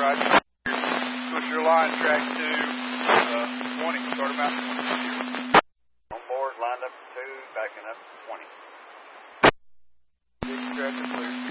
Roger. Push your line, track 2, 20. Start them out 20. On board, lined up 2, backing up 20. Traffic clear.